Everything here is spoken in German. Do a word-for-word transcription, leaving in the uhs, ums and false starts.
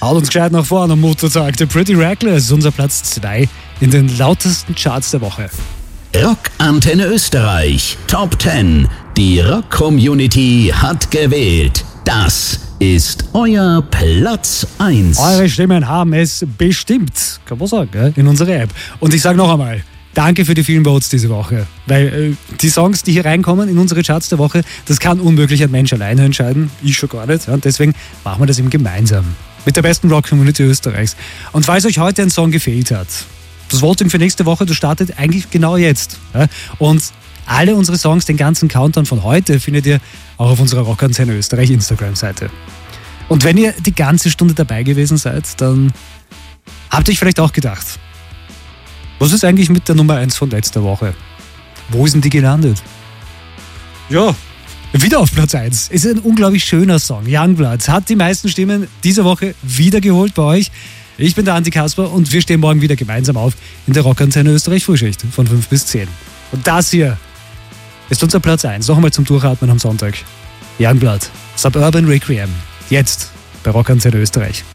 Haut uns gescheit nach vorne am Muttertag. The Pretty Reckless, unser Platz zwei in den lautesten Charts der Woche. Rock Antenne Österreich Top zehn. Die Rock-Community hat gewählt. Das ist euer Platz eins. Eure Stimmen haben es bestimmt, kann man sagen, gell? In unserer App. Und ich sage noch einmal, danke für die vielen Votes diese Woche. Weil äh, die Songs, die hier reinkommen in unsere Charts der Woche, das kann unmöglich ein Mensch alleine entscheiden. Ich schon gar nicht. Ja? Und deswegen machen wir das eben gemeinsam. Mit der besten Rock-Community Österreichs. Und falls euch heute ein Song gefehlt hat, das Voting für nächste Woche, das startet eigentlich genau jetzt. Ja? Und alle unsere Songs, den ganzen Countdown von heute, findet ihr auch auf unserer Rock Antenne Österreich Instagram-Seite. Und wenn ihr die ganze Stunde dabei gewesen seid, dann habt ihr euch vielleicht auch gedacht, was ist eigentlich mit der Nummer eins von letzter Woche? Wo ist denn die gelandet? Ja, wieder auf Platz eins. Ist ein unglaublich schöner Song. Youngblood hat die meisten Stimmen diese Woche wiedergeholt bei euch. Ich bin der Andi Kasper und wir stehen morgen wieder gemeinsam auf in der Rock Antenne Österreich Frühschicht von fünf bis zehn. Und das hier ist unser Platz eins. Noch einmal zum Durchatmen am Sonntag. Youngblood, Suburban Requiem. Jetzt bei Rock Antenne Österreich.